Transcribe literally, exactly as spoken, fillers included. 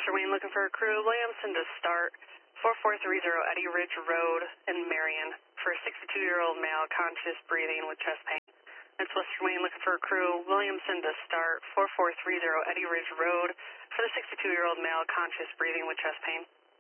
Western Wayne looking for a crew. Williamson to start four four three zero Eddie Ridge Road in Marion for a sixty-two-year-old male conscious breathing with chest pain. That's Western Wayne looking for a crew. Williamson to start four four three zero Eddie Ridge Road for the sixty-two-year-old male conscious breathing with chest pain.